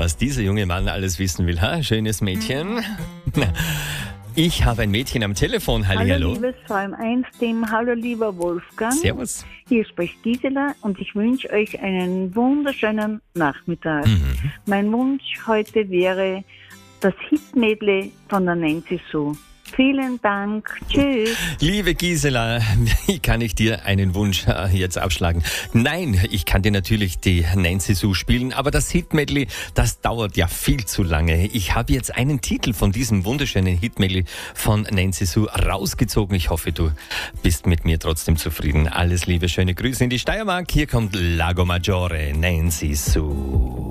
was dieser junge Mann alles wissen will. Ha? Schönes Mädchen. Ich habe ein Mädchen am Telefon. Hallo, liebes VM1-Team. Hallo, lieber Wolfgang. Servus. Hier spricht Gisela und ich wünsche euch einen wunderschönen Nachmittag. Mein Wunsch heute wäre das Hit-Medley von der Nancy Sue. Vielen Dank. Tschüss. Liebe Gisela, wie kann ich dir einen Wunsch jetzt abschlagen? Nein, ich kann dir natürlich die Nancy Sue spielen, aber das Hit-Medley, das dauert ja viel zu lange. Ich habe jetzt einen Titel von diesem wunderschönen Hit-Medley von Nancy Sue rausgezogen. Ich hoffe, du bist mit mir trotzdem zufrieden. Alles Liebe, schöne Grüße in die Steiermark. Hier kommt Lago Maggiore, Nancy Sue.